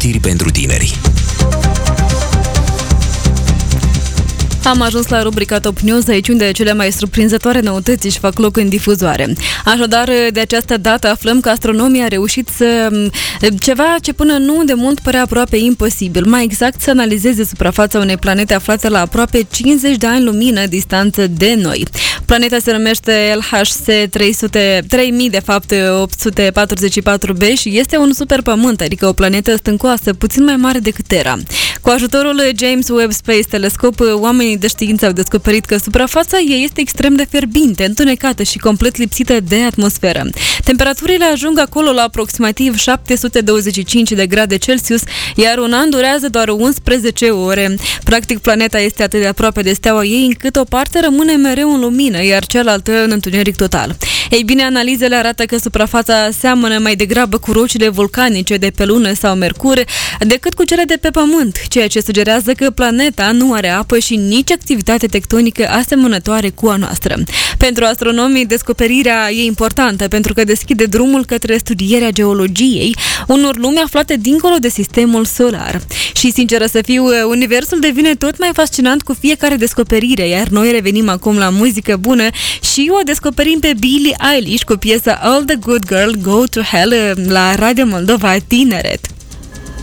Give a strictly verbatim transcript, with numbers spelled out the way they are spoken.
știri pentru tineri. Am ajuns la rubrica Top News, aici unde cele mai surprinzătoare noutăți își fac loc în difuzoare. Așadar, de această dată aflăm că astronomii au reușit să... ceva ce până nu de mult părea aproape imposibil, mai exact să analizeze suprafața unei planete aflate la aproape cincizeci de ani lumină distanță de noi. Planeta se numește L H C trei sute, trei mii, de fapt opt sute patruzeci și patru b și este un superpământ, adică o planetă stâncoasă, puțin mai mare decât Terra. Cu ajutorul James Webb Space Telescope, oamenii de știință au descoperit că suprafața ei este extrem de fierbinte, întunecată și complet lipsită de atmosferă. Temperaturile ajung acolo la aproximativ șapte sute douăzeci și cinci de grade Celsius, iar un an durează doar unsprezece ore. Practic, planeta este atât de aproape de steaua ei încât o parte rămâne mereu în lumină, iar cealaltă în întuneric total. Ei bine, analizele arată că suprafața seamănă mai degrabă cu rocile vulcanice de pe Lună sau Mercur decât cu cele de pe Pământ, ceea ce sugerează că planeta nu are apă și nici activitate tectonică asemănătoare cu a noastră. Pentru astronomii, descoperirea e importantă pentru că deschide drumul către studierea geologiei unor lumi aflate dincolo de sistemul solar. Și, sinceră să fiu, universul devine tot mai fascinant cu fiecare descoperire, iar noi revenim acum la muzică bună și o descoperim pe Billie Eilish cu piesa All the Good Girl Go to Hell la Radio Moldova Tineret.